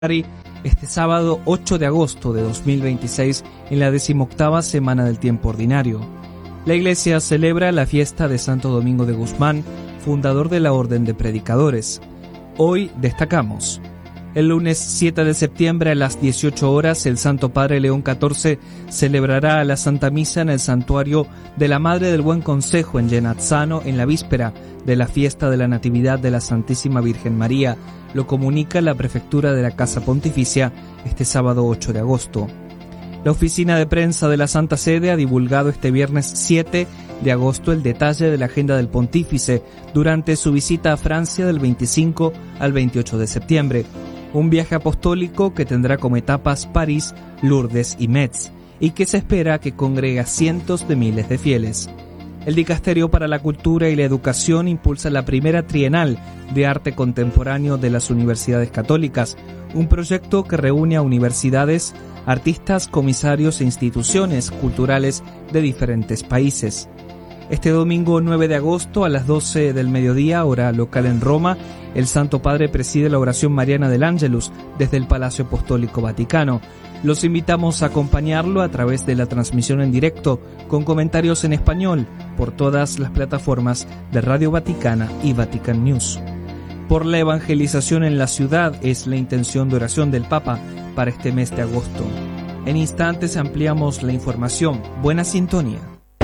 este sábado 8 de agosto de 2026 en la 18ª semana del tiempo ordinario. La Iglesia celebra la fiesta de Santo Domingo de Guzmán, fundador de la Orden de Predicadores. Hoy destacamos: el lunes 7 de septiembre a las 18 horas el Santo Padre León XIV celebrará la Santa Misa en el Santuario de la Madre del Buen Consejo en Genazzano en la víspera de la fiesta de la Natividad de la Santísima Virgen María. Lo comunica la Prefectura de la Casa Pontificia este sábado 8 de agosto. La oficina de prensa de la Santa Sede ha divulgado este viernes 7 de agosto el detalle de la agenda del Pontífice durante su visita a Francia del 25 al 28 de septiembre. Un viaje apostólico que tendrá como etapas París, Lourdes y Metz, y que se espera que congregue a cientos de miles de fieles. El Dicasterio para la Cultura y la Educación impulsa la primera Trienal de Arte Contemporáneo de las Universidades Católicas, un proyecto que reúne a universidades, artistas, comisarios e instituciones culturales de diferentes países. Este domingo 9 de agosto a las 12 del mediodía, hora local en Roma, el Santo Padre preside la oración mariana del Ángelus desde el Palacio Apostólico Vaticano. Los invitamos a acompañarlo a través de la transmisión en directo, con comentarios en español, por todas las plataformas de Radio Vaticana y Vatican News. Por la evangelización en la ciudad es la intención de oración del Papa para este mes de agosto. En instantes ampliamos la información. Buena sintonía.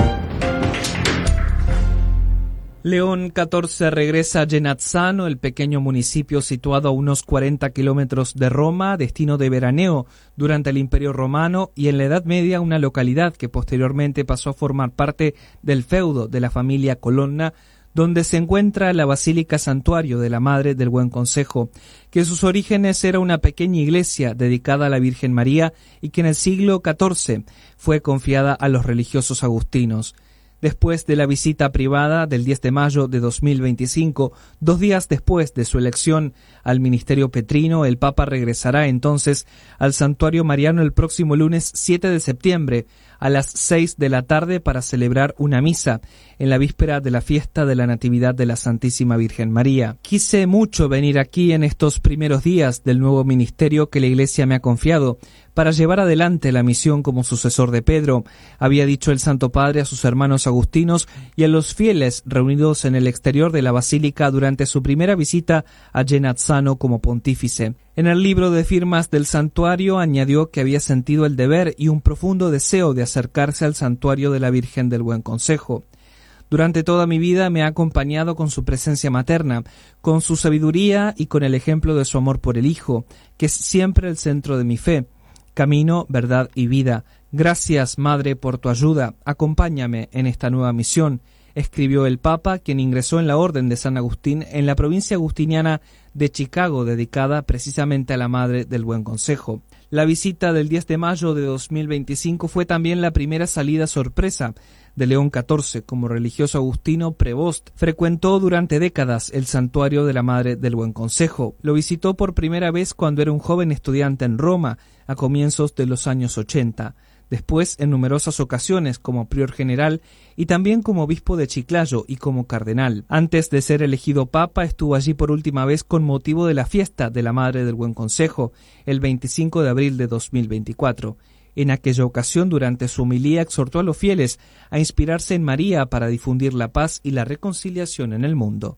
León XIV regresa a Genazzano, el pequeño municipio situado a unos 40 kilómetros de Roma, destino de veraneo durante el Imperio Romano y en la Edad Media una localidad que posteriormente pasó a formar parte del feudo de la familia Colonna, donde se encuentra la Basílica Santuario de la Madre del Buen Consejo, que en sus orígenes era una pequeña iglesia dedicada a la Virgen María y que en el siglo XIV fue confiada a los religiosos agustinos. Después de la visita privada del 10 de mayo de 2025, 2 días después de su elección al ministerio petrino, el Papa regresará entonces al Santuario Mariano el próximo lunes 7 de septiembre a las 6 de la tarde para celebrar una misa en la víspera de la fiesta de la Natividad de la Santísima Virgen María. Quise mucho venir aquí en estos primeros días del nuevo ministerio que la Iglesia me ha confiado para llevar adelante la misión como sucesor de Pedro, había dicho el Santo Padre a sus hermanos agustinos y a los fieles reunidos en el exterior de la Basílica durante su primera visita a Genazzano como pontífice. En el libro de firmas del santuario añadió que había sentido el deber y un profundo deseo de acercarse al santuario de la Virgen del Buen Consejo. Durante toda mi vida me ha acompañado con su presencia materna, con su sabiduría y con el ejemplo de su amor por el Hijo, que es siempre el centro de mi fe. Camino, verdad y vida. Gracias, Madre, por tu ayuda. Acompáñame en esta nueva misión, escribió el Papa, quien ingresó en la Orden de San Agustín en la provincia agustiniana de Chicago, dedicada precisamente a la Madre del Buen Consejo. La visita del 10 de mayo de 2025 fue también la primera salida sorpresa de León XIV como religioso agustino prebost. Frecuentó durante décadas el santuario de la Madre del Buen Consejo. Lo visitó por primera vez cuando era un joven estudiante en Roma, a comienzos de los años 80. Después, en numerosas ocasiones como prior general y también como obispo de Chiclayo y como cardenal. Antes de ser elegido papa, estuvo allí por última vez con motivo de la fiesta de la Madre del Buen Consejo, el 25 de abril de 2024. En aquella ocasión, durante su homilía, exhortó a los fieles a inspirarse en María para difundir la paz y la reconciliación en el mundo.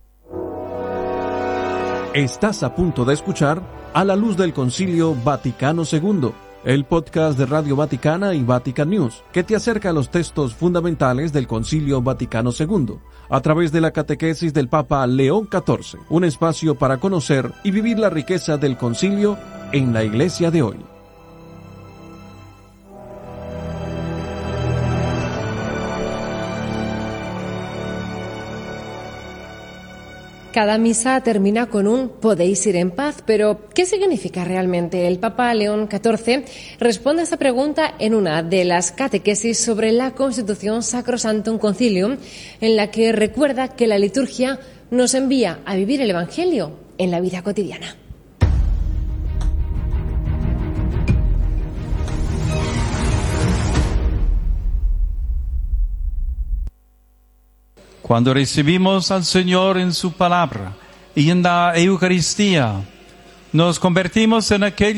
Estás a punto de escuchar A la Luz del Concilio Vaticano II, el podcast de Radio Vaticana y Vatican News, que te acerca a los textos fundamentales del Concilio Vaticano II, a través de la catequesis del Papa León XIV, un espacio para conocer y vivir la riqueza del concilio en la Iglesia de hoy. Cada misa termina con un «podéis ir en paz», pero ¿qué significa realmente? El Papa León XIV responde a esta pregunta en una de las catequesis sobre la Constitución Sacrosanctum Concilium, en la que recuerda que la liturgia nos envía a vivir el Evangelio en la vida cotidiana. Cuando recibimos al Señor en su palabra y en la Eucaristía, nos convertimos en aquellos